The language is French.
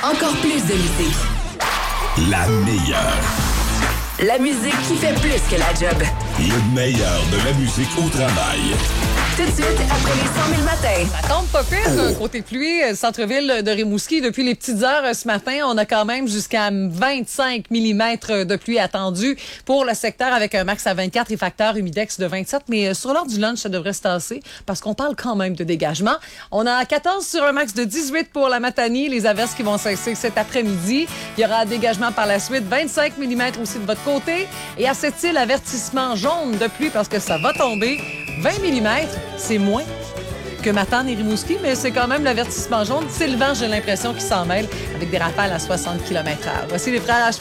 Encore plus de musique. La meilleure. La musique qui fait plus que la job. Le meilleur de la musique au travail. Tout de suite, après les 100 000 matins. Ça tombe pas pire, côté pluie, centre-ville de Rimouski. Depuis les petites heures ce matin, on a quand même jusqu'à 25 mm de pluie attendue pour le secteur avec un max à 24 et facteur humidex de 27. Mais sur l'heure du lunch, ça devrait se tasser parce qu'on parle quand même de dégagement. On a 14 sur un max de 18 pour la Matanie. Les averses qui vont cesser cet après-midi. Il y aura un dégagement par la suite. 25 mm aussi de votre côté. Et à cette île, avertissement jaune de pluie parce que ça va tomber. 20 mm, c'est moins que Matane et Rimouski, mais c'est quand même l'avertissement jaune. C'est le vent, j'ai l'impression, qui s'en mêle avec des rafales à 60 km/h. Voici les frères H.